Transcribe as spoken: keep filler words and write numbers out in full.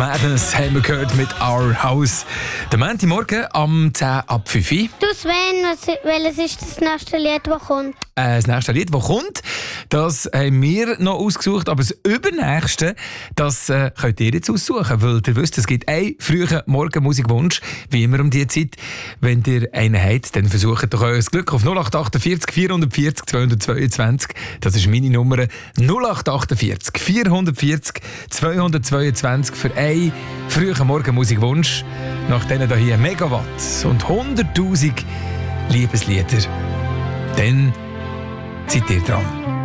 Madness haben wir gehört mit Our House. Der Montagmorgen am zehn ab fünf. Du Sven, was, welches ist das nächste Lied, das kommt? Äh, das nächste Lied, das kommt, das haben wir noch ausgesucht, aber das übernächste, das äh, könnt ihr jetzt aussuchen, weil ihr wisst, es gibt einen frühen Morgenmusikwunsch, wie immer um diese Zeit. Wenn ihr einen habt, dann versucht doch euer Glück auf null acht achtundvierzig vierhundertvierzig zweihundertzweiundzwanzig. Das ist meine Nummer null acht achtundvierzig vierhundertvierzig zweihundertzweiundzwanzig für einen frühen Morgenmusikwunsch. Nach denen hier Megawatt und hunderttausend Liebeslieder. Dann seid ihr dran.